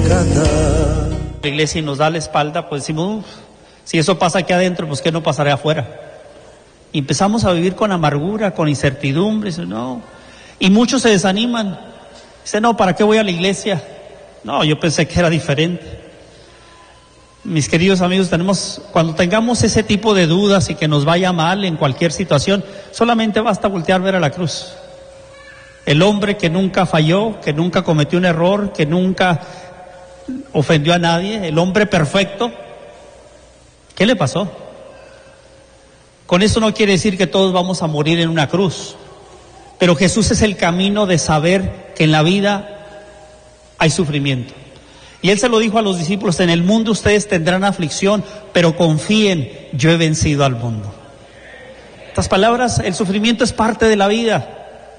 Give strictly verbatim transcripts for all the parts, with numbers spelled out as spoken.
trata. La iglesia y nos da la espalda, pues decimos, si eso pasa aquí adentro, pues ¿qué no pasará afuera? Y empezamos a vivir con amargura, con incertidumbre, no. Y muchos se desaniman. Dicen, no, ¿para qué voy a la iglesia? No, yo pensé que era diferente. Mis queridos amigos, tenemos, cuando tengamos ese tipo de dudas y que nos vaya mal en cualquier situación, solamente basta voltear a ver a la cruz. El hombre que nunca falló, que nunca cometió un error, que nunca ofendió a nadie, el hombre perfecto. ¿Qué le pasó? Con eso no quiere decir que todos vamos a morir en una cruz, pero Jesús es el camino de saber que en la vida hay sufrimiento. Y Él se lo dijo a los discípulos, en el mundo ustedes tendrán aflicción, pero confíen, yo he vencido al mundo. Estas palabras, el sufrimiento es parte de la vida.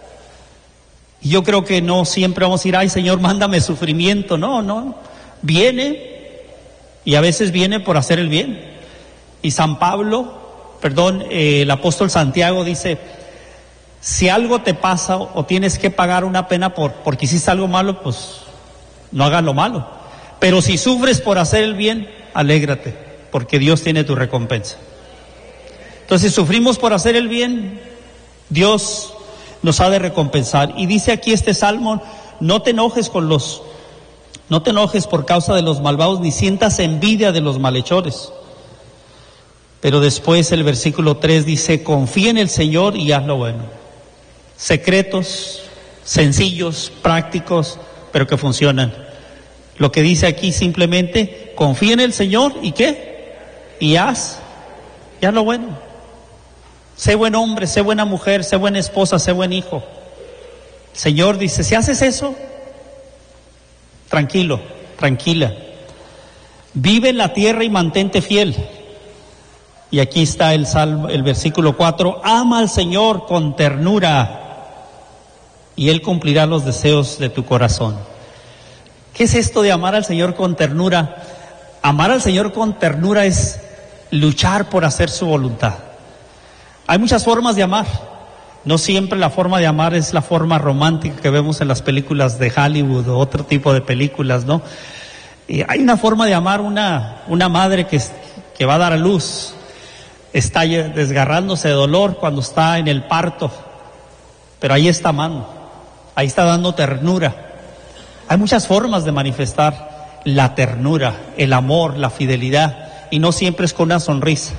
Y yo creo que no siempre vamos a decir, ay Señor, mándame sufrimiento. No, no, viene, y a veces viene por hacer el bien. Y San Pablo, perdón, eh, el apóstol Santiago dice, si algo te pasa o tienes que pagar una pena por porque hiciste algo malo, pues no hagas lo malo. Pero si sufres por hacer el bien, alégrate, porque Dios tiene tu recompensa. Entonces, si sufrimos por hacer el bien, Dios nos ha de recompensar. Y dice aquí este salmo, no te enojes con los, no te enojes por causa de los malvados, ni sientas envidia de los malhechores. Pero después el versículo tres dice, confía en el Señor y haz lo bueno. Secretos, sencillos, prácticos, pero que funcionan. Lo que dice aquí simplemente, confía en el Señor y ¿qué? Y haz, y haz lo bueno. Sé buen hombre, sé buena mujer, sé buena esposa, sé buen hijo. El Señor dice, si haces eso, tranquilo, tranquila. Vive en la tierra y mantente fiel. Y aquí está el salmo, el versículo cuatro, ama al Señor con ternura y Él cumplirá los deseos de tu corazón. ¿Qué es esto de amar al Señor con ternura? Amar al Señor con ternura es luchar por hacer su voluntad. Hay muchas formas de amar. No siempre la forma de amar es la forma romántica que vemos en las películas de Hollywood o otro tipo de películas, ¿no? Y hay una forma de amar, una, una madre que, que va a dar a luz, está desgarrándose de dolor cuando está en el parto, pero ahí está amando, ahí está dando ternura. Hay muchas formas de manifestar la ternura, el amor, la fidelidad, y no siempre es con una sonrisa.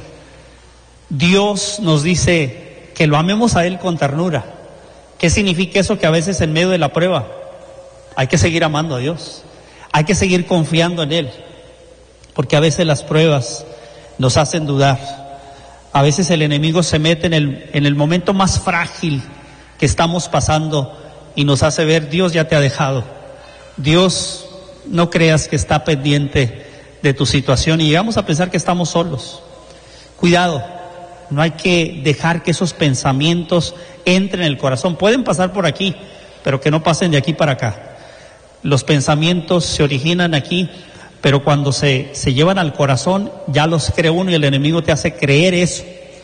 Dios nos dice que lo amemos a Él con ternura. ¿Qué significa eso? Que a veces en medio de la prueba hay que seguir amando a Dios, hay que seguir confiando en Él, porque a veces las pruebas nos hacen dudar. A veces el enemigo se mete en el, en el momento más frágil que estamos pasando y nos hace ver, Dios ya te ha dejado. Dios, no creas que está pendiente de tu situación y llegamos a pensar que estamos solos. Cuidado, no hay que dejar que esos pensamientos entren en el corazón. Pueden pasar por aquí, pero que no pasen de aquí para acá. Los pensamientos se originan aquí, pero cuando se, se llevan al corazón, ya los cree uno y el enemigo te hace creer eso.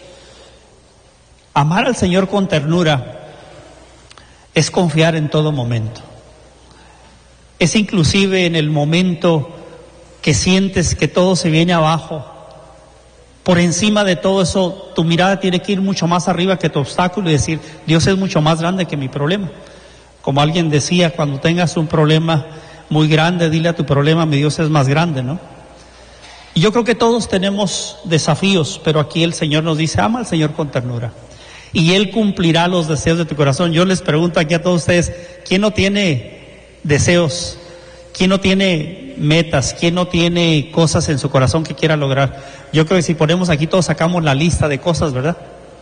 Amar al Señor con ternura es confiar en todo momento. Es inclusive en el momento que sientes que todo se viene abajo. Por encima de todo eso, tu mirada tiene que ir mucho más arriba que tu obstáculo y decir, Dios es mucho más grande que mi problema. Como alguien decía, cuando tengas un problema muy grande, dile a tu problema, mi Dios es más grande, ¿no? Y yo creo que todos tenemos desafíos, pero aquí el Señor nos dice, ama al Señor con ternura. Y Él cumplirá los deseos de tu corazón. Yo les pregunto aquí a todos ustedes, ¿quién no tiene deseos? ¿Quién no tiene metas? ¿Quién no tiene cosas en su corazón que quiera lograr? Yo creo que si ponemos aquí todos sacamos la lista de cosas, ¿verdad?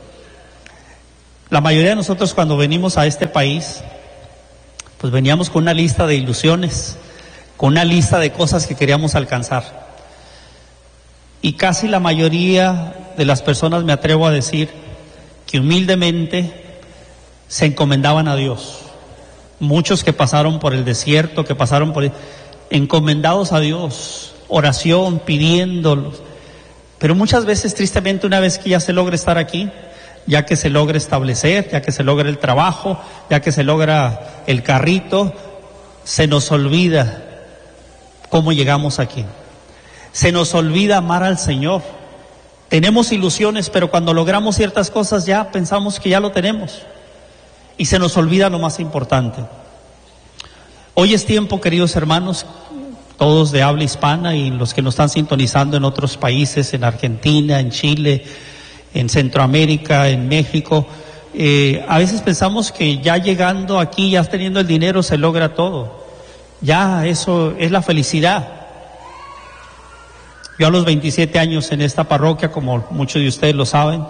La mayoría de nosotros cuando venimos a este país, pues veníamos con una lista de ilusiones, con una lista de cosas que queríamos alcanzar. Y casi la mayoría de las personas, me atrevo a decir, que humildemente se encomendaban a Dios. Muchos que pasaron por el desierto, que pasaron por el, encomendados a Dios, oración, pidiéndolos. Pero muchas veces, tristemente, una vez que ya se logra estar aquí, ya que se logra establecer, ya que se logra el trabajo, ya que se logra el carrito, se nos olvida cómo llegamos aquí. Se nos olvida amar al Señor. Tenemos ilusiones, pero cuando logramos ciertas cosas ya pensamos que ya lo tenemos. Y se nos olvida lo más importante. Hoy es tiempo, queridos hermanos, todos de habla hispana y los que nos están sintonizando en otros países, en Argentina, en Chile, en Centroamérica, en México. Eh, a veces pensamos que ya llegando aquí, ya teniendo el dinero, se logra todo. Ya eso es la felicidad. Yo a los veintisiete años en esta parroquia, como muchos de ustedes lo saben,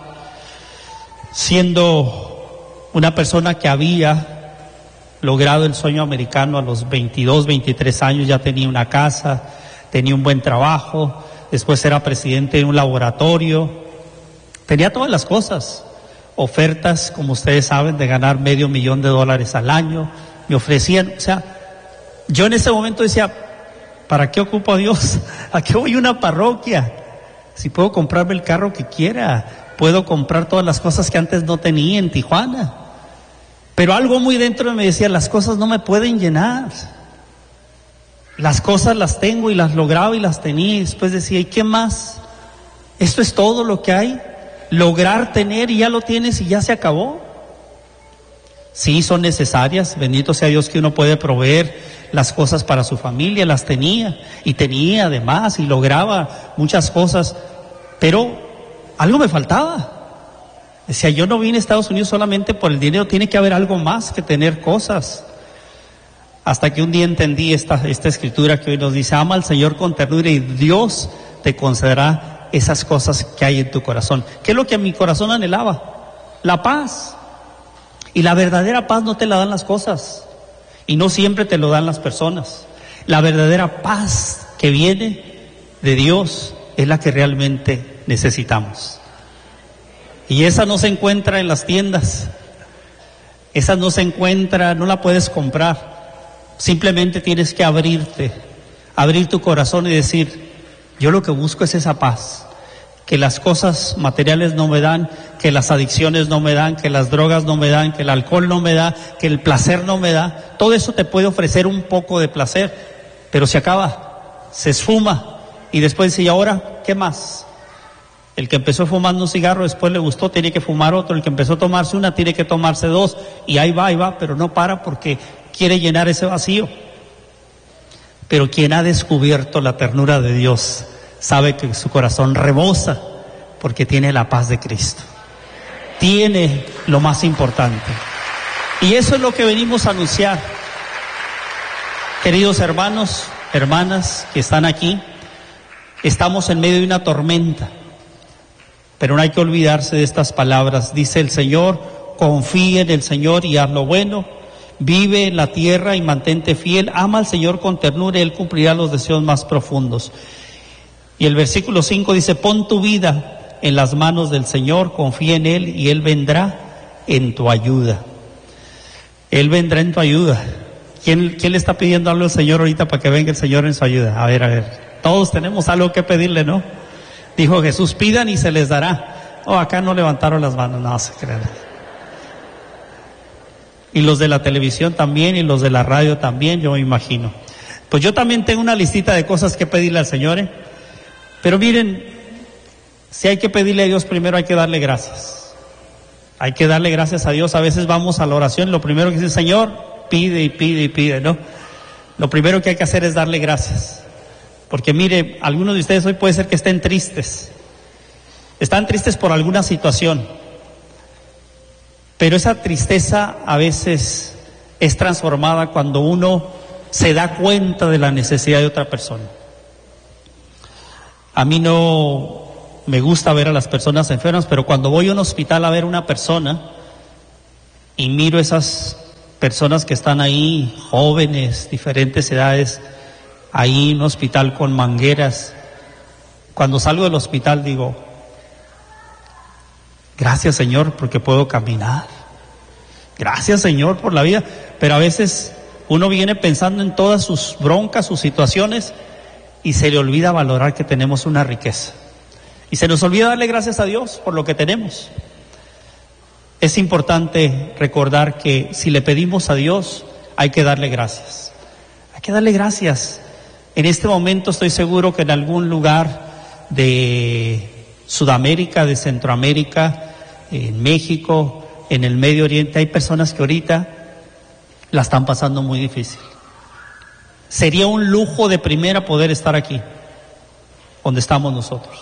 siendo una persona que había logrado el sueño americano a los veintidós, veintitrés años, ya tenía una casa, tenía un buen trabajo, después era presidente de un laboratorio, tenía todas las cosas, ofertas, como ustedes saben, de ganar medio millón de dólares al año, me ofrecían, o sea, yo en ese momento decía, ¿para qué ocupo a Dios? ¿A qué voy a una parroquia? Si puedo comprarme el carro que quiera, puedo comprar todas las cosas que antes no tenía en Tijuana. Pero algo muy dentro me decía, las cosas no me pueden llenar. Las cosas las tengo y las lograba y las tenía, y después decía, ¿y qué más? ¿Esto es todo lo que hay? Lograr tener y ya lo tienes y ya se acabó. Sí, son necesarias, bendito sea Dios que uno puede proveer las cosas para su familia, las tenía, y tenía además, y lograba muchas cosas, pero algo me faltaba. Decía, yo no vine a Estados Unidos solamente por el dinero, tiene que haber algo más que tener cosas. Hasta que un día entendí esta, esta escritura que hoy nos dice, ama al Señor con ternura y Dios te concederá esas cosas que hay en tu corazón. ¿Qué es lo que mi corazón anhelaba? La paz. Y la verdadera paz no te la dan las cosas, y no siempre te lo dan las personas. La verdadera paz que viene de Dios es la que realmente necesitamos. Y esa no se encuentra en las tiendas, esa no se encuentra, no la puedes comprar. Simplemente tienes que abrirte, abrir tu corazón y decir, yo lo que busco es esa paz, que las cosas materiales no me dan, que las adicciones no me dan, que las drogas no me dan, que el alcohol no me da, que el placer no me da. Todo eso te puede ofrecer un poco de placer, pero se acaba, se esfuma, y después dice, ¿y ahora qué más? El que empezó fumando un cigarro, después le gustó, tiene que fumar otro. El que empezó a tomarse una, tiene que tomarse dos. Y ahí va, ahí va, pero no para porque quiere llenar ese vacío. Pero quien ha descubierto la ternura de Dios, sabe que su corazón rebosa porque tiene la paz de Cristo. Tiene lo más importante. Y eso es lo que venimos a anunciar. Queridos hermanos, hermanas que están aquí, estamos en medio de una tormenta. Pero no hay que olvidarse de estas palabras. Dice el Señor, confía en el Señor y haz lo bueno, vive en la tierra y mantente fiel, ama al Señor con ternura y Él cumplirá los deseos más profundos. Y el versículo cinco dice, pon tu vida en las manos del Señor, confía en Él y Él vendrá en tu ayuda. Él vendrá en tu ayuda. ¿Quién, quién le está pidiendo algo al Señor ahorita para que venga el Señor en su ayuda? A ver, a ver, todos tenemos algo que pedirle, ¿no? Dijo Jesús, pidan y se les dará. Oh, acá no levantaron las manos, no se crean. Y los de la televisión también, y los de la radio también, yo me imagino. Pues yo también tengo una listita de cosas que pedirle al Señor, ¿eh? Pero miren, si hay que pedirle a Dios, primero hay que darle gracias. Hay que darle gracias a Dios. A veces vamos a la oración, lo primero que dice, Señor, pide y pide y pide, ¿no? Lo primero que hay que hacer es darle gracias. Porque mire, algunos de ustedes hoy puede ser que estén tristes. Están tristes por alguna situación. Pero esa tristeza a veces es transformada cuando uno se da cuenta de la necesidad de otra persona. A mí no me gusta ver a las personas enfermas, pero cuando voy a un hospital a ver a una persona y miro esas personas que están ahí, jóvenes, diferentes edades, ahí en un hospital con mangueras, cuando salgo del hospital digo, gracias Señor porque puedo caminar, gracias Señor por la vida, pero a veces uno viene pensando en todas sus broncas, sus situaciones, y se le olvida valorar que tenemos una riqueza, y se nos olvida darle gracias a Dios por lo que tenemos. Es importante recordar que si le pedimos a Dios, hay que darle gracias, hay que darle gracias. En este momento estoy seguro que en algún lugar de Sudamérica, de Centroamérica, en México, en el Medio Oriente, hay personas que ahorita la están pasando muy difícil. Sería un lujo de primera poder estar aquí, donde estamos nosotros.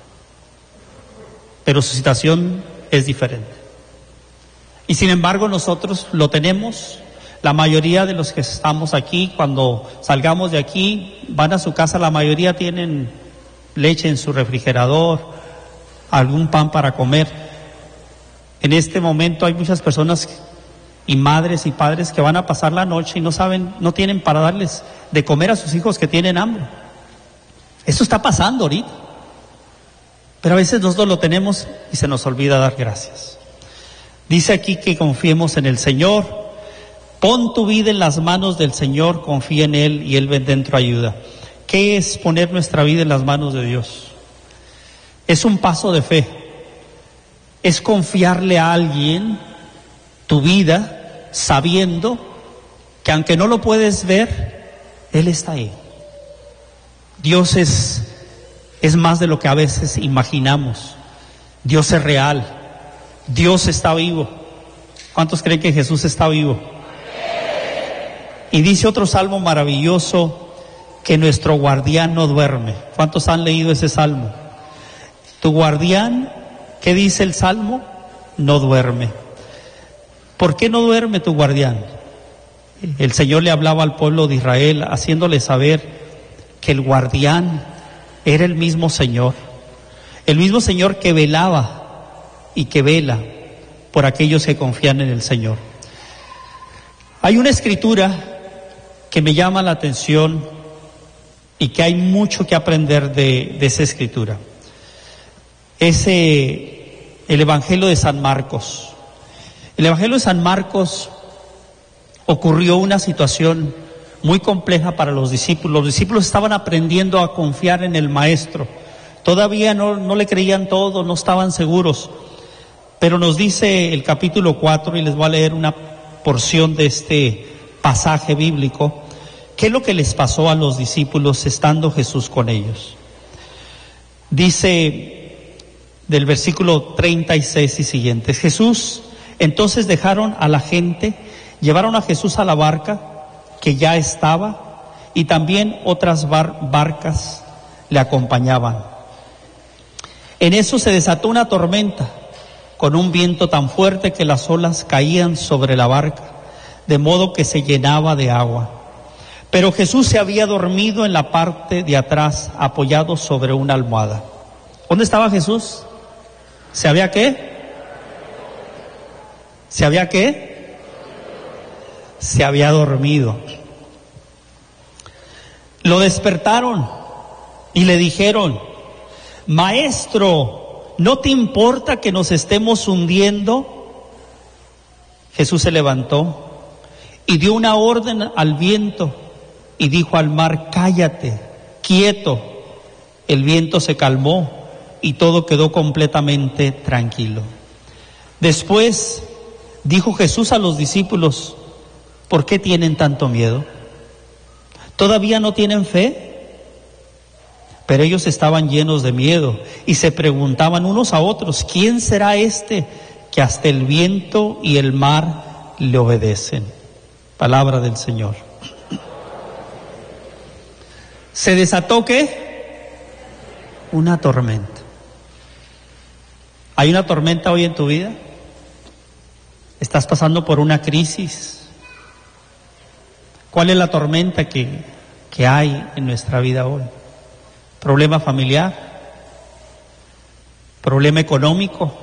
Pero su situación es diferente. Y sin embargo nosotros lo tenemos. La mayoría de los que estamos aquí, cuando salgamos de aquí, van a su casa, la mayoría tienen leche en su refrigerador, algún pan para comer. En este momento hay muchas personas y madres y padres que van a pasar la noche y no saben, no tienen para darles de comer a sus hijos que tienen hambre. Eso está pasando ahorita. Pero a veces nosotros lo tenemos y se nos olvida dar gracias. Dice aquí que confiemos en el Señor. Pon tu vida en las manos del Señor, confía en Él y Él vendrá en tu ayuda. ¿Qué es poner nuestra vida en las manos de Dios? Es un paso de fe. Es confiarle a alguien tu vida sabiendo que aunque no lo puedes ver, Él está ahí. Dios es, es más de lo que a veces imaginamos. Dios es real. Dios está vivo. ¿Cuántos creen que Jesús está vivo? Y dice otro salmo maravilloso, que nuestro guardián no duerme. ¿Cuántos han leído ese salmo? Tu guardián, ¿qué dice el salmo? No duerme. ¿Por qué no duerme tu guardián? El Señor le hablaba al pueblo de Israel, haciéndole saber que el guardián era el mismo Señor. El mismo Señor que velaba y que vela por aquellos que confían en el Señor. Hay una escritura que me llama la atención y que hay mucho que aprender de, de esa escritura. Es eh, el Evangelio de San Marcos. El Evangelio de San Marcos ocurrió una situación muy compleja para los discípulos. Los discípulos estaban aprendiendo a confiar en el Maestro. Todavía no, no le creían todo, no estaban seguros. Pero nos dice el capítulo cuatro, y les voy a leer una porción de este pasaje bíblico, ¿qué es lo que les pasó a los discípulos estando Jesús con ellos? Dice del versículo treinta y seis y siguientes: Jesús, entonces dejaron a la gente, llevaron a Jesús a la barca que ya estaba, y también otras bar- barcas le acompañaban. En eso se desató una tormenta, con un viento tan fuerte que las olas caían sobre la barca, de modo que se llenaba de agua. Pero Jesús se había dormido en la parte de atrás, apoyado sobre una almohada. ¿Dónde estaba Jesús? ¿Se había qué? ¿Se había qué? Se había dormido. Lo despertaron y le dijeron: Maestro, ¿no te importa que nos estemos hundiendo? Jesús se levantó y dio una orden al viento y dijo al mar: cállate, quieto. El viento se calmó y todo quedó completamente tranquilo. Después dijo Jesús a los discípulos: ¿por qué tienen tanto miedo? ¿Todavía no tienen fe? Pero ellos estaban llenos de miedo y se preguntaban unos a otros: ¿quién será este que hasta el viento y el mar le obedecen? Palabra del Señor. ¿Se desató qué? Una tormenta. ¿Hay una tormenta hoy en tu vida? ¿Estás pasando por una crisis? ¿Cuál es la tormenta que, que hay en nuestra vida hoy? ¿Problema familiar? ¿Problema económico?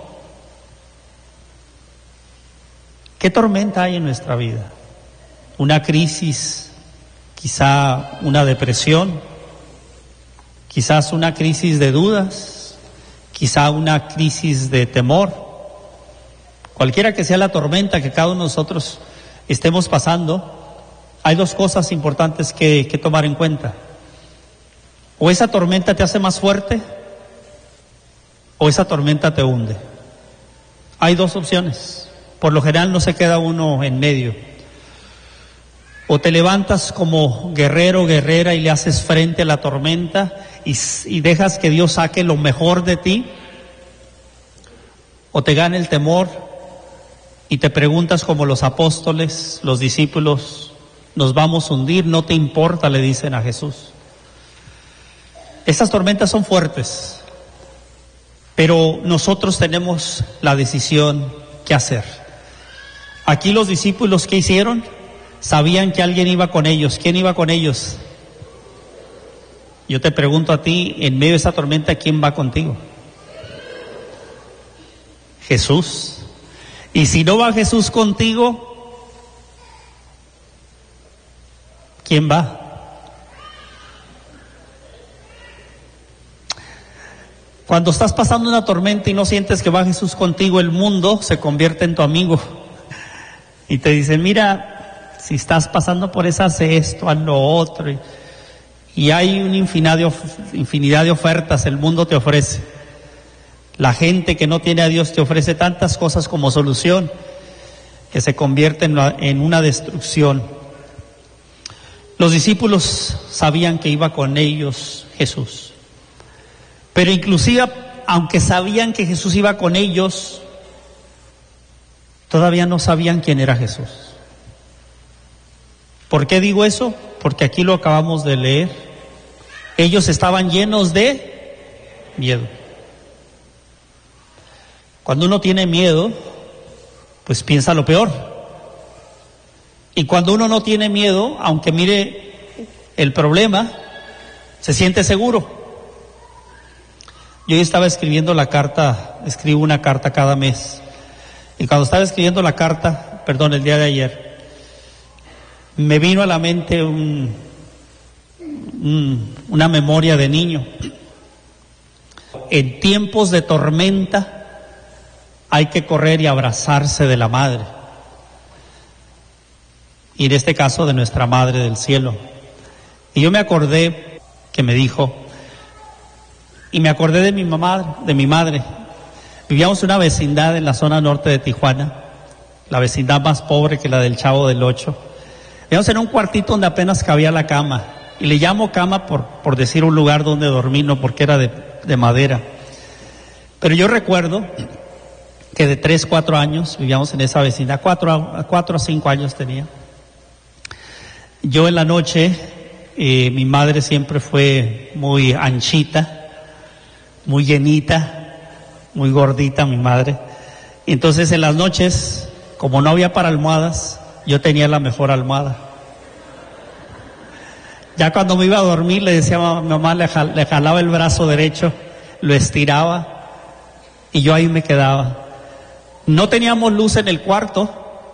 ¿Qué tormenta hay en nuestra vida? ¿Una crisis? Quizá una depresión, quizás una crisis de dudas, quizá una crisis de temor. Cualquiera que sea la tormenta que cada uno de nosotros estemos pasando, hay dos cosas importantes que, que tomar en cuenta. O esa tormenta te hace más fuerte, o esa tormenta te hunde. Hay dos opciones. Por lo general no se queda uno en medio. O te levantas como guerrero, guerrera y le haces frente a la tormenta y, y dejas que Dios saque lo mejor de ti. O te gana el temor y te preguntas como los apóstoles, los discípulos, nos vamos a hundir, no te importa, le dicen a Jesús. Estas tormentas son fuertes, pero nosotros tenemos la decisión que hacer. Aquí los discípulos, ¿qué hicieron? Sabían que alguien iba con ellos. ¿Quién iba con ellos? Yo te pregunto a ti, en medio de esa tormenta, ¿quién va contigo? Jesús. Y si no va Jesús contigo, ¿quién va? Cuando estás pasando una tormenta y no sientes que va Jesús contigo, el mundo se convierte en tu amigo. Y te dice, mira, si estás pasando por esa, haz esto, haz lo otro. Y, y hay una infinidad de, of, infinidad de ofertas, el mundo te ofrece. La gente que no tiene a Dios te ofrece tantas cosas como solución, que se convierte en, la, en una destrucción. Los discípulos sabían que iba con ellos Jesús. Pero inclusive, aunque sabían que Jesús iba con ellos, todavía no sabían quién era Jesús. ¿Por qué digo eso? Porque aquí lo acabamos de leer. Ellos estaban llenos de miedo. Cuando uno tiene miedo, pues piensa lo peor. Y cuando uno no tiene miedo, aunque mire el problema, se siente seguro. Yo estaba escribiendo la carta, escribo una carta cada mes. Y cuando estaba escribiendo la carta, perdón, el día de ayer, me vino a la mente un, un, una memoria de niño. En tiempos de tormenta hay que correr y abrazarse de la madre. Y en este caso de nuestra Madre del Cielo. Y yo me acordé que me dijo, y me acordé de mi mamá, de mi madre. Vivíamos en una vecindad en la zona norte de Tijuana, la vecindad más pobre que la del Chavo del Ocho. Vivíamos en un cuartito donde apenas cabía la cama, y le llamo cama por, por decir un lugar donde dormir, no porque era de, de madera. Pero yo recuerdo que de tres, cuatro años vivíamos en esa vecindad, cuatro, cuatro a cinco años tenía. Yo en la noche, eh, mi madre siempre fue muy anchita, muy llenita, muy gordita mi madre. Y entonces en las noches, como no había para almohadas, yo tenía la mejor almohada. Ya cuando me iba a dormir le decía a mi mamá, le, jal, le jalaba el brazo derecho, lo estiraba y yo ahí me quedaba. No teníamos luz en el cuarto,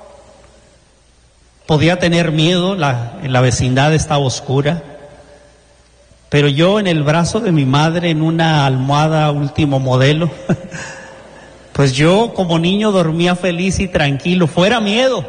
podía tener miedo, la, en la vecindad estaba oscura, pero yo en el brazo de mi madre, en una almohada último modelo, pues yo como niño dormía feliz y tranquilo, fuera miedo.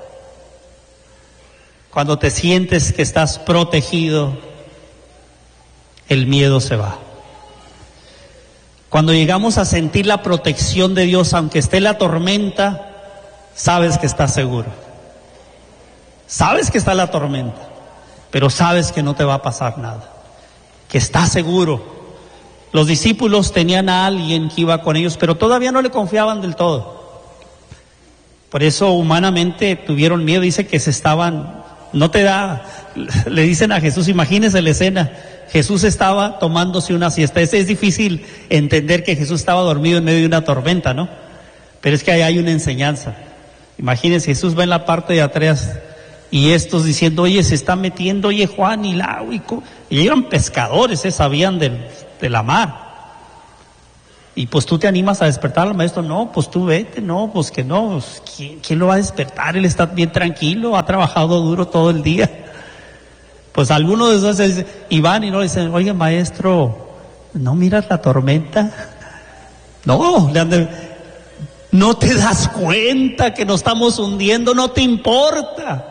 Cuando te sientes que estás protegido, el miedo se va. Cuando llegamos a sentir la protección de Dios, aunque esté la tormenta, sabes que estás seguro. Sabes que está la tormenta, pero sabes que no te va a pasar nada, que estás seguro. Los discípulos tenían a alguien que iba con ellos, pero todavía no le confiaban del todo. Por eso humanamente tuvieron miedo, dice que se estaban, no te da, le dicen a Jesús, imagínese la escena, Jesús estaba tomándose una siesta. Es, es difícil entender que Jesús estaba dormido en medio de una tormenta, ¿no? Pero es que ahí hay una enseñanza. Imagínense, Jesús va en la parte de atrás y estos diciendo, oye, se está metiendo, oye, Juan y la, y, y eran pescadores, ¿eh? Sabían del, de la mar. Y pues tú te animas a despertar al maestro, no, pues tú vete, no, pues que no, pues, ¿quién, ¿quién lo va a despertar? Él está bien tranquilo, ha trabajado duro todo el día. Pues algunos de esos dicen, y van y no le dicen, oye maestro, ¿no miras la tormenta? No, le han de, no te das cuenta que nos estamos hundiendo, no te importa.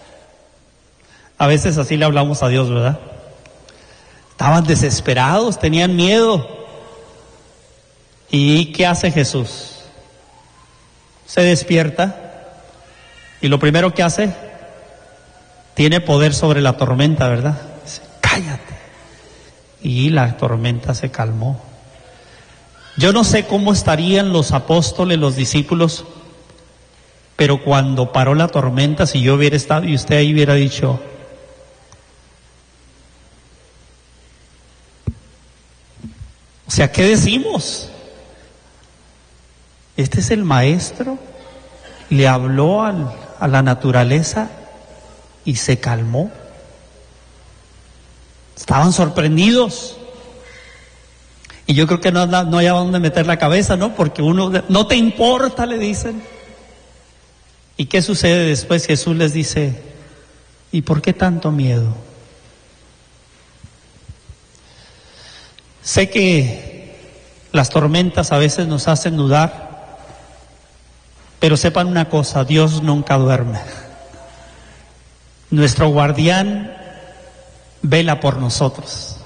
A veces así le hablamos a Dios, ¿verdad? Estaban desesperados, tenían miedo. ¿Y qué hace Jesús? Se despierta y lo primero que hace, tiene poder sobre la tormenta, ¿verdad? Dice, cállate. Y la tormenta se calmó. Yo no sé cómo estarían los apóstoles, los discípulos, pero cuando paró la tormenta, si yo hubiera estado y usted ahí hubiera dicho, o sea, ¿qué decimos? Este es el maestro, le habló al, a la naturaleza y se calmó. Estaban sorprendidos. Y yo creo que no, no hay a dónde meter la cabeza, ¿no? Porque uno, no te importa, le dicen. ¿Y qué sucede después? Jesús les dice, ¿y por qué tanto miedo? Sé que las tormentas a veces nos hacen dudar, pero sepan una cosa, Dios nunca duerme. Nuestro guardián vela por nosotros.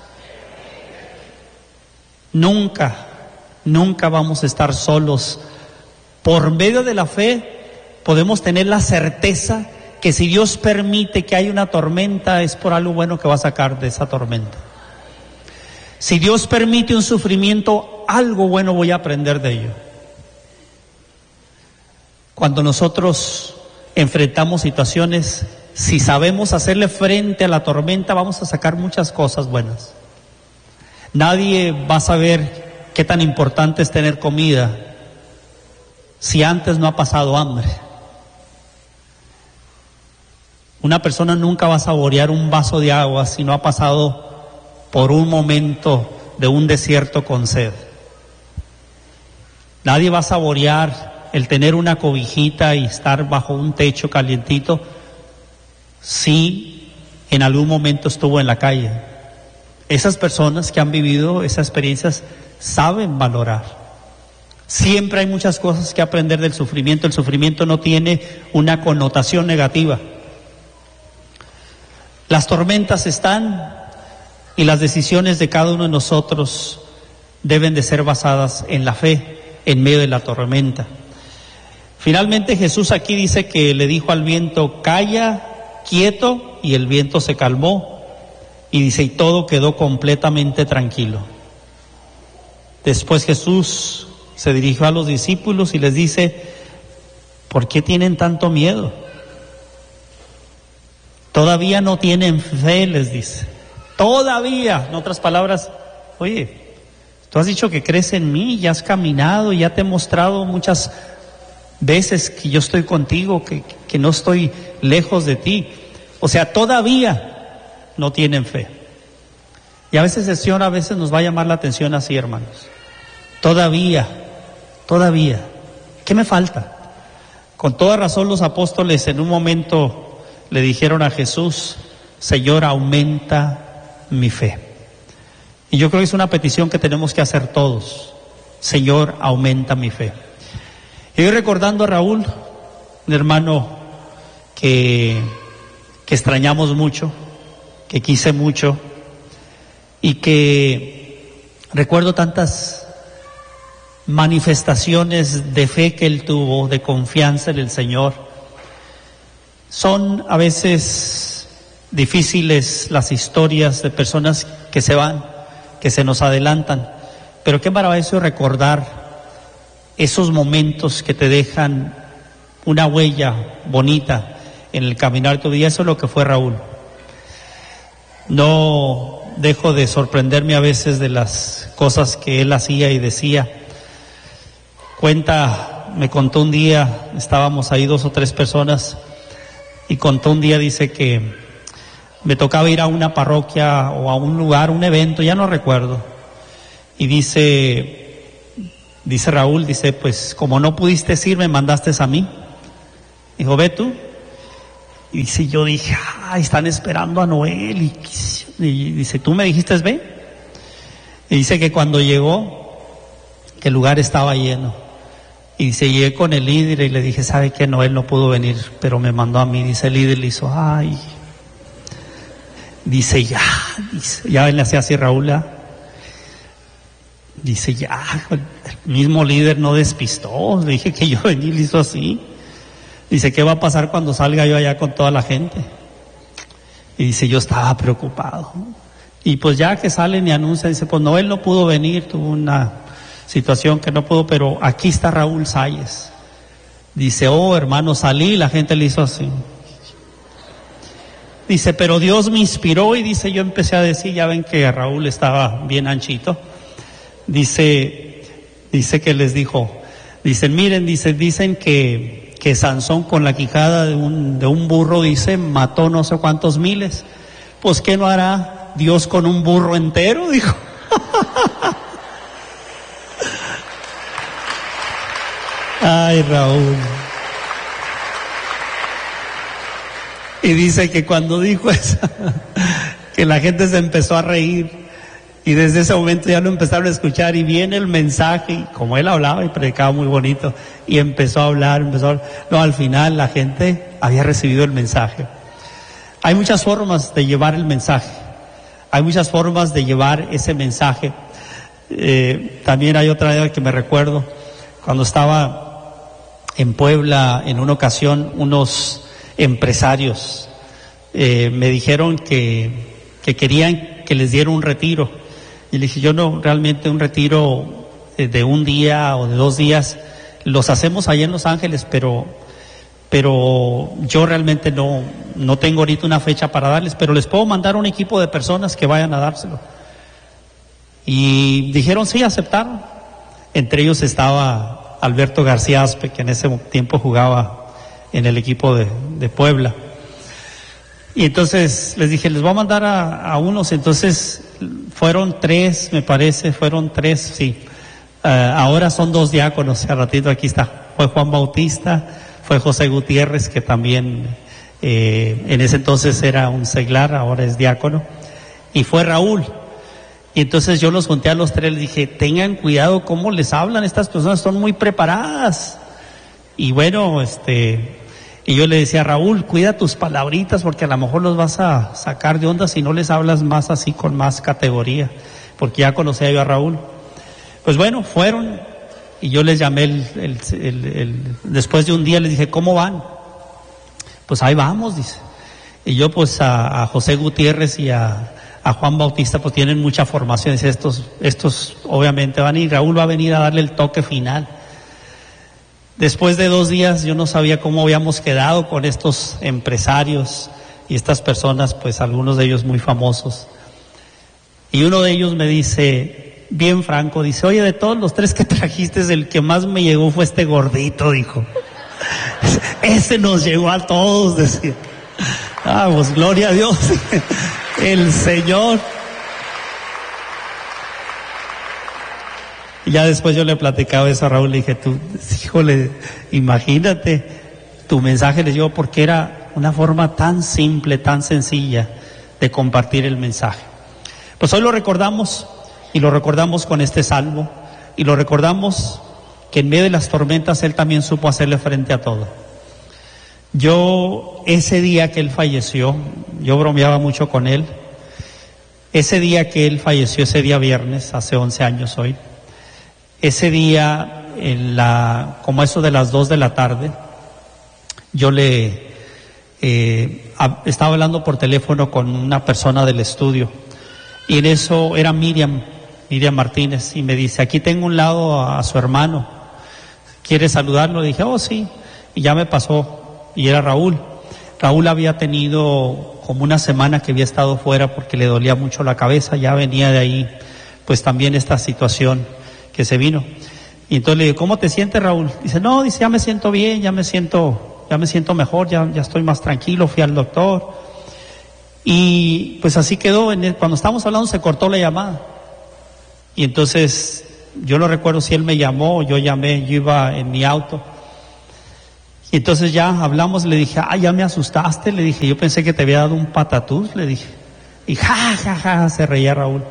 Nunca, nunca vamos a estar solos. Por medio de la fe podemos tener la certeza que si Dios permite que haya una tormenta, es por algo bueno que va a sacar de esa tormenta. Si Dios permite un sufrimiento, algo bueno voy a aprender de ello. Cuando nosotros enfrentamos situaciones, si sabemos hacerle frente a la tormenta, vamos a sacar muchas cosas buenas. Nadie va a saber qué tan importante es tener comida si antes no ha pasado hambre. Una persona nunca va a saborear un vaso de agua si no ha pasado por un momento de un desierto con sed. Nadie va a saborear el tener una cobijita y estar bajo un techo calientito si en algún momento estuvo en la calle. Esas personas que han vivido esas experiencias saben valorar. Siempre hay muchas cosas que aprender del sufrimiento. El sufrimiento no tiene una connotación negativa. Las tormentas están y las decisiones de cada uno de nosotros deben de ser basadas en la fe en medio de la tormenta. Finalmente Jesús aquí dice que le dijo al viento, calla, quieto, y el viento se calmó, y dice, y todo quedó completamente tranquilo. Después Jesús se dirigió a los discípulos y les dice, ¿por qué tienen tanto miedo? Todavía no tienen fe, les dice. Todavía, en otras palabras, oye, tú has dicho que crees en mí, ya has caminado, ya te he mostrado muchas veces que yo estoy contigo, que, que no estoy lejos de ti. O sea, todavía no tienen fe. Y a veces el Señor a veces nos va a llamar la atención así, hermanos. Todavía, todavía. ¿Qué me falta? Con toda razón los apóstoles en un momento le dijeron a Jesús, Señor, aumenta mi fe. Y yo creo que es una petición que tenemos que hacer todos. Señor, aumenta mi fe. Y hoy recordando a Raúl, un hermano que, que extrañamos mucho, que quise mucho, y que recuerdo tantas manifestaciones de fe que él tuvo, de confianza en el Señor. Son a veces difíciles las historias de personas que se van, que se nos adelantan, pero qué maravilloso recordar esos momentos que te dejan una huella bonita en el caminar de tu vida. Eso es lo que fue Raúl. No dejo de sorprenderme a veces de las cosas que él hacía y decía. Cuenta, me contó un día, estábamos ahí dos o tres personas, y contó un día, dice que me tocaba ir a una parroquia o a un lugar, un evento, ya no recuerdo, y dice... Dice Raúl, dice, pues como no pudiste ir, me mandaste a mí. Dijo, ve tú. Y dice, yo dije, ay, están esperando a Noel. Y, y dice, ¿tú me dijiste ve? Y dice que cuando llegó, que el lugar estaba lleno. Y dice, llegué con el líder y le dije, ¿sabe qué? Noel no pudo venir, pero me mandó a mí. Dice, el líder le hizo, ay. Dice, ya, dice, ya le hacía así Raúl, ¿ya? Dice, ya, el mismo líder no despistó, le dije que yo venía y le hizo así. Dice, ¿qué va a pasar cuando salga yo allá con toda la gente? Y dice, yo estaba preocupado. Y pues ya que salen y anuncian, dice, pues no, él no pudo venir, tuvo una situación que no pudo, pero aquí está Raúl Salles. Dice, oh hermano, salí, la gente le hizo así. Dice, pero Dios me inspiró y dice, yo empecé a decir, ya ven que Raúl estaba bien anchito. Dice, dice que les dijo, dicen, miren, dice, dicen que, que Sansón con la quijada de un, de un burro, dice, mató no sé cuántos miles. Pues ¿qué no hará Dios con un burro entero? Dijo. Ay, Raúl. Y dice que cuando dijo eso, que la gente se empezó a reír, y desde ese momento ya lo empezaron a escuchar, y viene el mensaje, y como él hablaba y predicaba muy bonito, y empezó a hablar, empezó a hablar. No, al final la gente había recibido el mensaje. Hay muchas formas de llevar el mensaje, hay muchas formas de llevar ese mensaje. Eh, también hay otra idea que me recuerdo, cuando estaba en Puebla, en una ocasión, unos empresarios eh, me dijeron que, que querían que les diera un retiro, y le dije, yo no, realmente un retiro de un día o de dos días los hacemos allá en Los Ángeles, pero pero yo realmente no no tengo ahorita una fecha para darles, pero les puedo mandar un equipo de personas que vayan a dárselo. Y dijeron sí, aceptaron. Entre ellos estaba Alberto García Aspe, que en ese tiempo jugaba en el equipo de, de Puebla. Y entonces les dije, les voy a mandar a, a unos. Entonces fueron tres, me parece, fueron tres, sí. Uh, ahora son dos diáconos, hace ratito aquí está. Fue Juan Bautista, fue José Gutiérrez, que también eh, en ese entonces era un seglar, ahora es diácono. Y fue Raúl. Y entonces yo los junté a los tres, les dije, tengan cuidado cómo les hablan, estas personas son muy preparadas. Y bueno, este, y yo le decía a Raúl, cuida tus palabritas porque a lo mejor los vas a sacar de onda si no les hablas más así con más categoría, porque ya conocía yo a Raúl. Pues bueno, fueron y yo les llamé el, el, el, el, después de un día les dije, ¿cómo van? Pues ahí vamos, dice. Y yo pues a, a José Gutiérrez y a, a Juan Bautista pues tienen mucha formación, dice, estos, estos obviamente van a ir, Raúl va a venir a darle el toque final. Después de dos días yo no sabía cómo habíamos quedado con estos empresarios y estas personas, pues algunos de ellos muy famosos. Y uno de ellos me dice, bien franco, dice, oye, de todos los tres que trajiste, el que más me llegó fue este gordito, dijo. Ese nos llegó a todos, decía. Ah, pues gloria a Dios, el Señor. Y ya después yo le platicaba eso a Raúl, le dije, tú, híjole, imagínate, tu mensaje les llegó porque era una forma tan simple, tan sencilla de compartir el mensaje. Pues hoy lo recordamos, y lo recordamos con este salmo, y lo recordamos que en medio de las tormentas Él también supo hacerle frente a todo. Yo, ese día que Él falleció, yo bromeaba mucho con Él, ese día que Él falleció, ese día viernes, hace once años hoy, ese día, en la, como eso de las dos de la tarde, yo le eh, a, estaba hablando por teléfono con una persona del estudio, y en eso era Miriam, Miriam Martínez, y me dice, aquí tengo un lado a, a su hermano, ¿quiere saludarlo? Le dije, oh sí, y ya me pasó, y era Raúl. Raúl había tenido como una semana que había estado fuera porque le dolía mucho la cabeza, ya venía de ahí, pues también esta situación que se vino. Y entonces le digo, ¿cómo te sientes, Raúl? Dice, no, dice, ya me siento bien, ya me siento, ya me siento mejor, ya, ya estoy más tranquilo, fui al doctor. Y pues así quedó, en el, cuando estábamos hablando se cortó la llamada. Y entonces, yo no recuerdo si él me llamó o yo llamé, yo iba en mi auto. Y entonces ya hablamos, le dije, ah, ya me asustaste, le dije, yo pensé que te había dado un patatús, le dije. Y ja, ja, ja, se reía Raúl.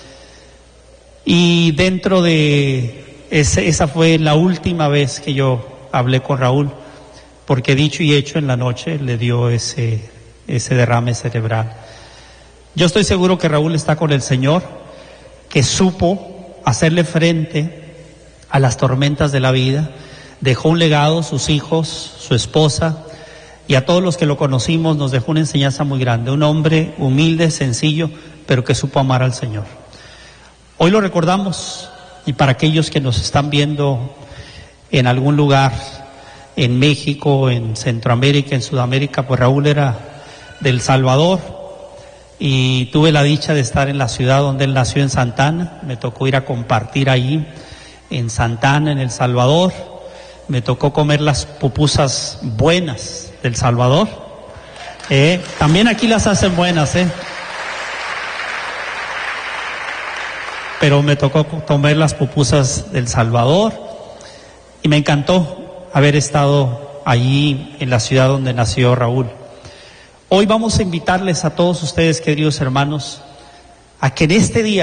Y dentro de ese, esa fue la última vez que yo hablé con Raúl, porque dicho y hecho en la noche le dio ese, ese derrame cerebral. Yo estoy seguro que Raúl está con el Señor, que supo hacerle frente a las tormentas de la vida, dejó un legado, sus hijos, su esposa, y a todos los que lo conocimos nos dejó una enseñanza muy grande, un hombre humilde, sencillo, pero que supo amar al Señor. Hoy lo recordamos, y para aquellos que nos están viendo en algún lugar, en México, en Centroamérica, en Sudamérica, pues Raúl era de El Salvador, y tuve la dicha de estar en la ciudad donde él nació, en Santa Ana. Me tocó ir a compartir allí en Santa Ana, en El Salvador. Me tocó comer las pupusas buenas del Salvador. Eh, también aquí las hacen buenas, eh. Pero me tocó comer las pupusas del Salvador y me encantó haber estado allí en la ciudad donde nació Raúl. Hoy vamos a invitarles a todos ustedes, queridos hermanos, a que en este día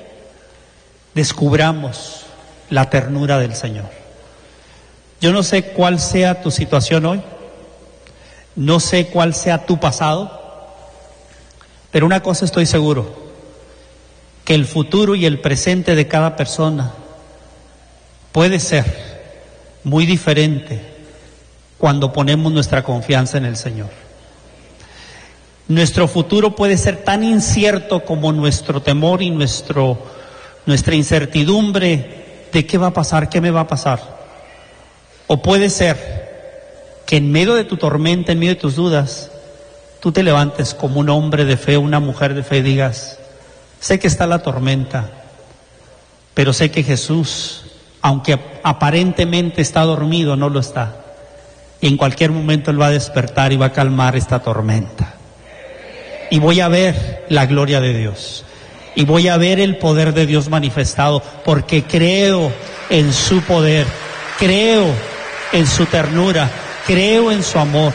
descubramos la ternura del Señor. Yo no sé cuál sea tu situación hoy, no sé cuál sea tu pasado, pero una cosa estoy seguro, que el futuro y el presente de cada persona puede ser muy diferente cuando ponemos nuestra confianza en el Señor. Nuestro futuro puede ser tan incierto como nuestro temor y nuestro, nuestra incertidumbre de qué va a pasar, qué me va a pasar. O puede ser que en medio de tu tormenta, en medio de tus dudas, tú te levantes como un hombre de fe, una mujer de fe y digas: sé que está la tormenta, pero sé que Jesús, aunque aparentemente está dormido, no lo está. Y en cualquier momento Él va a despertar y va a calmar esta tormenta. Y voy a ver la gloria de Dios. Y voy a ver el poder de Dios manifestado, porque creo en su poder, creo en su ternura, creo en su amor.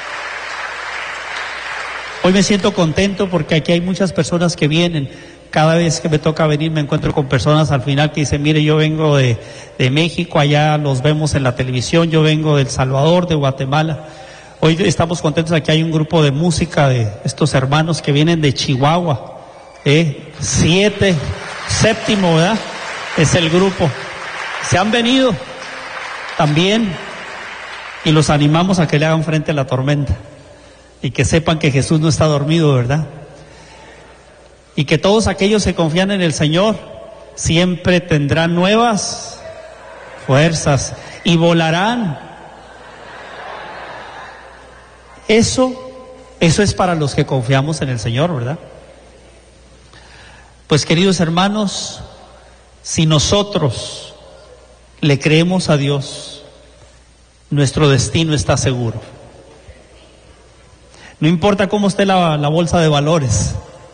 Hoy me siento contento porque aquí hay muchas personas que vienen. Cada vez que me toca venir me encuentro con personas al final que dicen: mire, yo vengo de, de México, allá los vemos en la televisión, yo vengo de El Salvador, de Guatemala. Hoy estamos contentos, aquí hay un grupo de música de estos hermanos que vienen de Chihuahua, eh, siete, séptimo, ¿verdad? Es el grupo. Se han venido también y los animamos a que le hagan frente a la tormenta y que sepan que Jesús no está dormido, ¿verdad? Y que todos aquellos que confían en el Señor siempre tendrán nuevas fuerzas y volarán. Eso, eso es para los que confiamos en el Señor, ¿verdad? Pues, queridos hermanos, si nosotros le creemos a Dios, nuestro destino está seguro. No importa cómo esté la, la bolsa de valores.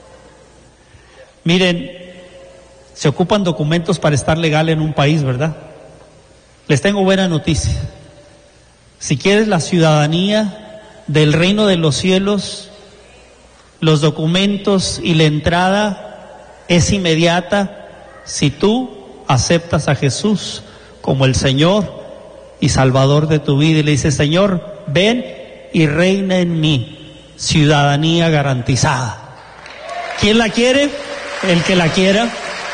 Miren, se ocupan documentos para estar legal en un país, ¿verdad? Les tengo buena noticia. Si quieres la ciudadanía del reino de los cielos, los documentos y la entrada es inmediata si tú aceptas a Jesús como el Señor y Salvador de tu vida y le dices: Señor, ven y reina en mí. Ciudadanía garantizada. ¿Quién la quiere? El que la quiera.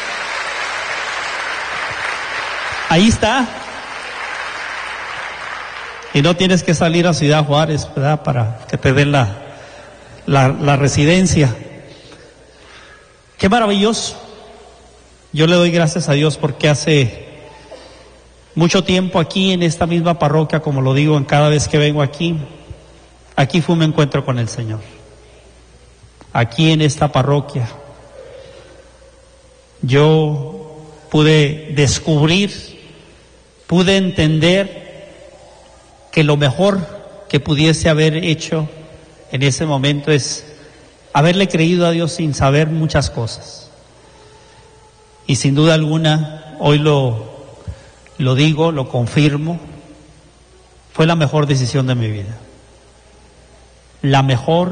Ahí está. Y no tienes que salir a Ciudad Juárez, ¿verdad?, para que te den la, la, la residencia. Qué maravilloso. Yo le doy gracias a Dios porque hace mucho tiempo aquí en esta misma parroquia, como lo digo en cada vez que vengo aquí, aquí fue un encuentro con el Señor. Aquí en esta parroquia yo pude descubrir, pude entender que lo mejor que pudiese haber hecho en ese momento es haberle creído a Dios sin saber muchas cosas. Y sin duda alguna, hoy lo, lo digo, lo confirmo, fue la mejor decisión de mi vida. La mejor